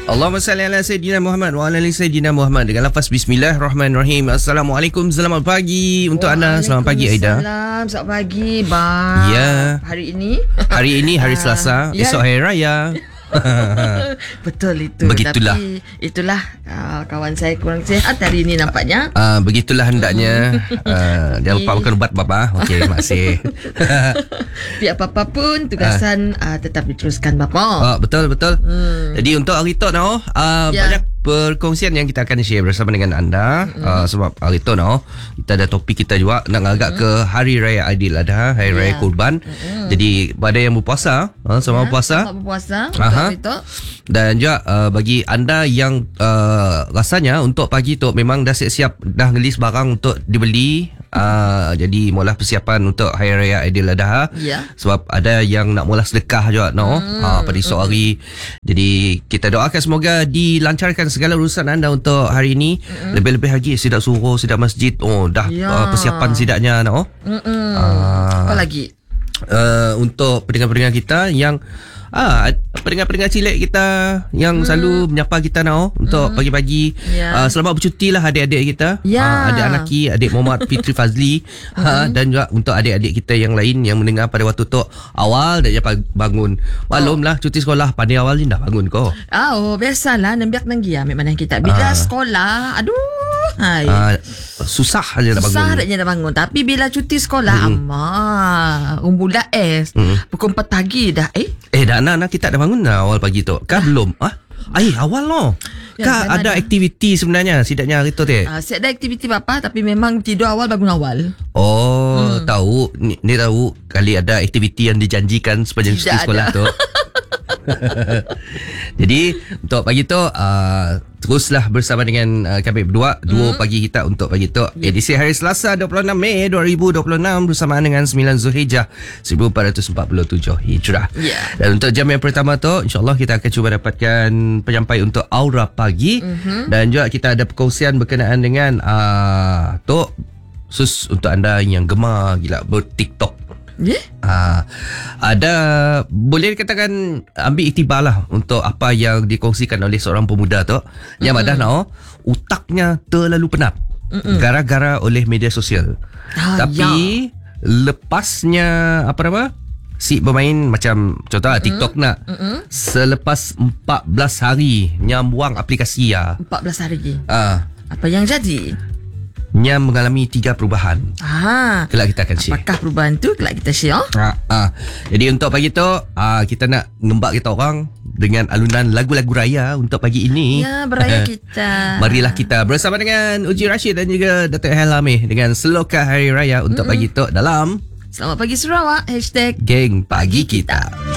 Allahumma salli ala Sayyidina Muhammad wa ala ali Sayyidina Muhammad. Dengan lafaz Bismillahirrahmanirrahim. Assalamualaikum, selamat pagi untuk anda. Selamat pagi Aida. Selamat pagi bang. Ya. Hari ini hari Selasa, ya. Esok hari raya. Betul itu. Begitulah. Tapi itulah kawan saya kurang sihat hari ini nampaknya. Begitulah hendaknya. Jangan lupa makan ubat bapa. Okey, makasih. Biar apa-apa pun tugasan tetap diteruskan bapa. Betul. Jadi untuk hari tu banyak perkongsian yang kita akan share bersama dengan anda. Sebab hari tu kita ada topik kita juga nak ngagak ke Hari Raya Aidiladha, Hari Raya Kurban. Jadi pada yang berpuasa, selamat berpuasa. Selamat berpuasa. Itu. Dan juga bagi anda yang rasanya untuk pagi tu memang dah siap-siap dah ngelis barang untuk dibeli. Jadi mula persiapan untuk Hari Raya Aidiladha. Sebab ada yang nak mula sedekah juga pada esok hari. Jadi kita doakan semoga dilancarkan segala urusan anda untuk hari ini. Lebih-lebih lagi sidak suruh, sidak masjid. Persiapan sidaknya Apa lagi? Untuk pendengar-pendengar kita yang pendengar-pendengar cilik kita yang selalu menyapa kita untuk pagi-pagi. Selamat bercuti lah adik-adik kita. Adik Anaki, adik Muhammad Fitri Fazli. Dan juga untuk adik-adik kita yang lain yang mendengar pada waktu tu awal dah bangun. Maklumlah cuti sekolah pada awal ni dah bangun kau. Biasalah nambiak nanggi memang kita bila sekolah susah aja nak bangun. Susah aja nak bangun. Tapi bila cuti sekolah umbula pukul 4 pagi dah dah anak-anak kita dah bangun dah awal pagi tu. Belum? Awal ada aktiviti sebenarnya sidaknya hari tu teh. Siap ada aktiviti apa tapi memang tidur awal bangun awal. Tahu ni tahu kali ada aktiviti yang dijanjikan sepanjang cuti sekolah tu. Jadi untuk pagi tu teruslah bersama dengan kami berdua duo pagi kita untuk pagi tu edisi hari Selasa 26 Mei 2026 bersamaan dengan 9 Zulhijjah 1447 Hijrah. Dan untuk jam yang pertama tu insyaAllah kita akan cuba dapatkan penyampai untuk aura pagi. Dan juga kita ada perkongsian berkenaan dengan sus untuk anda yang gemar gila ber-TikTok. Ada boleh dikatakan ambil iktibar lah untuk apa yang dikongsikan oleh seorang pemuda tu yang ada utaknya terlalu penat gara-gara oleh media sosial. Tapi lepasnya si bermain macam contoh TikTok nak selepas 14 hari nyambuang aplikasi 14 hari apa yang jadi? Nya mengalami 3 perubahan. Kelak kita akan share. Apakah perubahan tu? Kelak kita share. Jadi untuk pagi tu kita nak ngembak kita orang dengan alunan lagu-lagu raya untuk pagi ini. Beraya kita. Marilah kita bersama dengan Uji Rashid dan juga Datuk Helami dengan Seloka Hari Raya untuk pagi tu dalam Selamat Pagi Sarawak #Geng Pagi Kita.